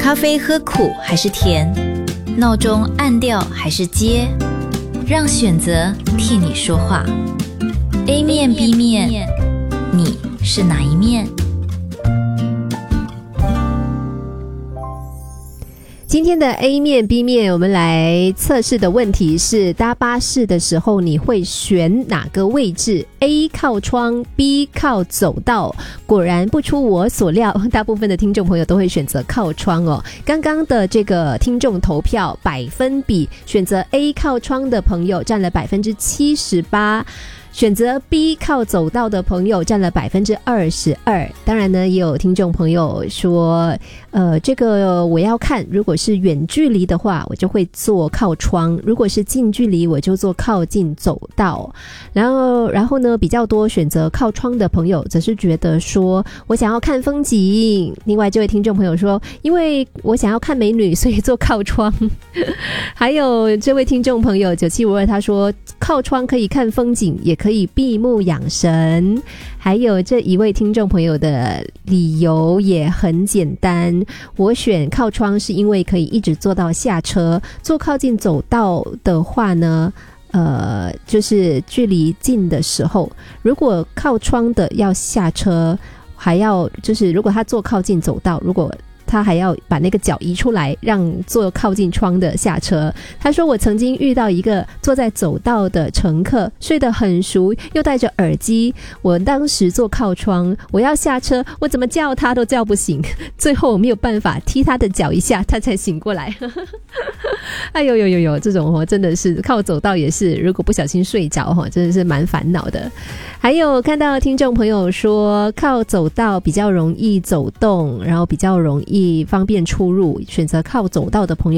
咖啡喝苦还是甜？闹钟按掉还是接？让选择替你说话。A 面 B 面，你是哪一面？ 今天的 A 面 B 面，我们来测试的问题是：搭巴士的时候你会选哪个位置？ A 靠窗， B 靠走道。果然不出我所料，大部分的听众朋友都会选择靠窗哦。刚刚的这个听众投票百分比，选择 A 靠窗的朋友占了 78%，选择 B 靠走道的朋友占了 22%。 当然呢，也有听众朋友说这个我要看，如果是远距离的话我就会坐靠窗，如果是近距离我就坐靠近走道。然后呢，比较多选择靠窗的朋友则是觉得说我想要看风景。另外这位听众朋友说，因为我想要看美女所以坐靠窗。还有这位听众朋友9752，他说靠窗可以看风景，也可以闭目养神。还有这一位听众朋友的理由也很简单，我选靠窗是因为可以一直坐到下车，坐靠近走道的话呢就是距离近的时候，如果靠窗的要下车，还要就是如果他坐靠近走道，如果他还要把那个脚移出来让坐靠近窗的下车。他说我曾经遇到一个坐在走道的乘客，睡得很熟又戴着耳机，我当时坐靠窗，我要下车，我怎么叫他都叫不醒，最后我没有办法踢他的脚一下他才醒过来。哎呦呦呦呦，这种真的是靠走道也是，如果不小心睡着真的是蛮烦恼的。还有看到听众朋友说靠走道比较容易走动，然后比较容易方便出入，选择靠走道的朋友